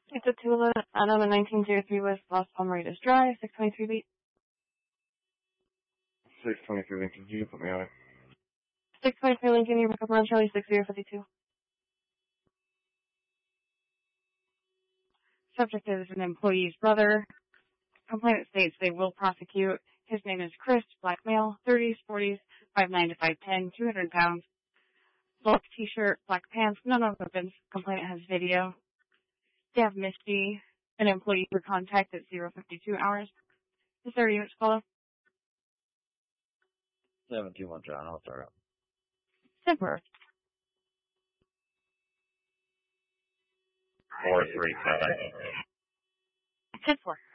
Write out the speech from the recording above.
It's a 211 out of 1903 West Las Palmeritas Drive, 623 beat. 623 Lincoln, you can put me on it. 623 Lincoln, you're back up on Charlie 6052. Subject is an employee's brother. Complainant states they will prosecute. His name is Chris, black male, 30s, 40s, 5'9" to 5'10", 200 pounds. Black t-shirt, black pants, none of weapons. Complainant has video. They have Misty, an employee for contact at 052 hours. Is there units follow? 721 John, I'll start up. Simper. 437. 10-4.